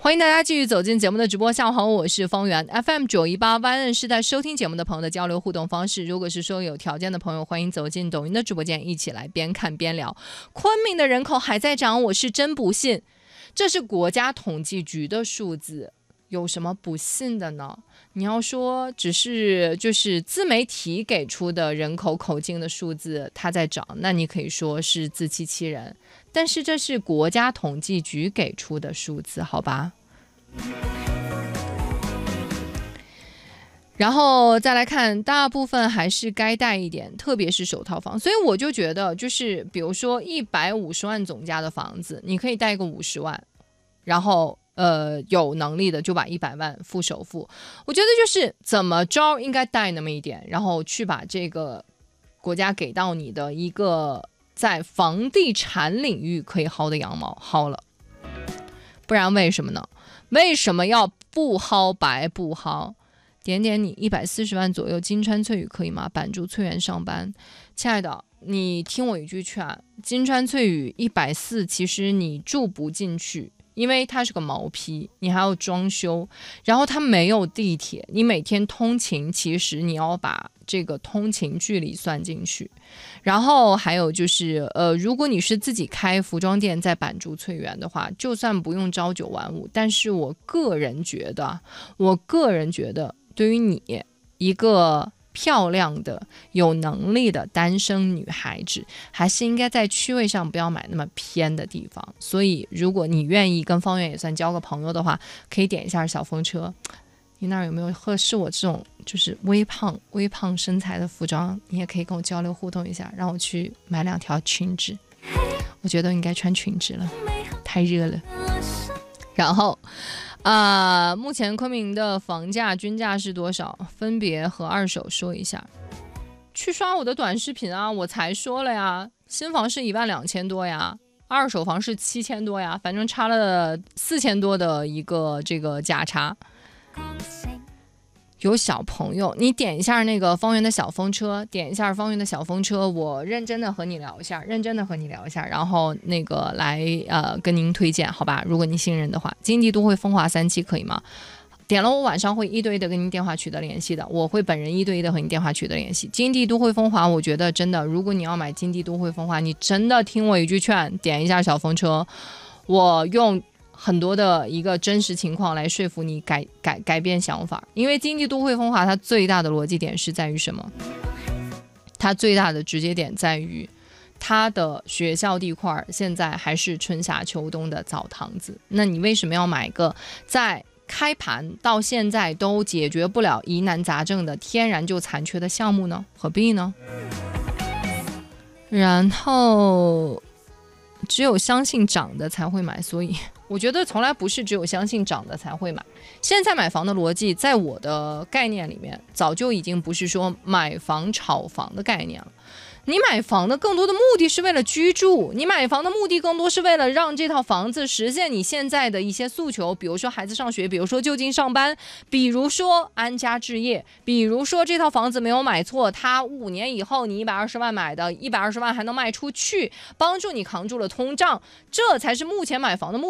欢迎大家继续走进节目的直播，下午好，我是方圆 FM 918万人是在收听节目的朋友的交流互动方式。如果是说有条件的朋友，欢迎走进抖音的直播间，一起来边看边聊。昆明的人口还在涨，我是真不信，这是国家统计局的数字，有什么不信的呢？你要说只是就是自媒体给出的人口口径的数字它在涨，那你可以说是自欺欺人，但是这是国家统计局给出的数字，好吧？然后再来看，大部分还是该贷一点，特别是首套房。所以我就觉得，就是比如说150万总价的房子，你可以贷个50万，然后有能力的就把100万付首付。我觉得就是怎么着应该贷那么一点，然后去把这个国家给到你的一个在房地产领域可以薅的羊毛薅了，不然为什么呢？为什么要不薅白不薅？点点你140万左右，金川翠羽可以吗？板住翠园上班，亲爱的，你听我一句劝，金川翠羽140，其实你住不进去。因为它是个毛坯，你还要装修，然后它没有地铁，你每天通勤，其实你要把这个通勤距离算进去。然后还有就是如果你是自己开服装店在板竹翠园的话，就算不用朝9晚5，但是我个人觉得对于你一个漂亮的有能力的单身女孩子，还是应该在区位上不要买那么偏的地方。所以如果你愿意跟方圆也算交个朋友的话，可以点一下小风车。你那儿有没有合适我这种就是微胖身材的服装？你也可以跟我交流互动一下，让我去买2条裙子。我觉得应该穿裙子了，太热了。然后目前昆明的房价均价是多少？分别和二手说一下。去刷我的短视频啊，我才说了呀，新房是12000多呀，二手房是7000多呀，反正差了4000多的一个这个价差。有小朋友，你点一下那个方圆的小风车，我认真的和你聊一下，然后那个来跟您推荐，好吧？如果你信任的话，金地都会风华3期可以吗？点了我晚上会一对一的跟您电话取得联系的，我会本人一对一的和您电话取得联系。金地都会风华，我觉得真的，如果你要买金地都会风华，你真的听我一句劝，点一下小风车，我用很多的一个真实情况来说服你改变想法。因为经济都会风华它最大的逻辑点是在于什么？它最大的直接点在于它的学校地块现在还是春夏秋冬的澡堂子，那你为什么要买个在开盘到现在都解决不了疑难杂症的天然就残缺的项目呢？何必呢？然后只有相信涨的才会买，所以我觉得从来不是只有相信涨的才会买。现在买房的逻辑在我的概念里面早就已经不是说买房炒房的概念了。你买房的更多的目的是为了居住，你买房的目的更多是为了让这套房子实现你现在的一些诉求，比如说孩子上学，比如说就近上班，比如说安家置业，比如说这套房子没有买错，它5年以后你120万买的，120万还能卖出去，帮助你扛住了通胀，这才是目前买房的目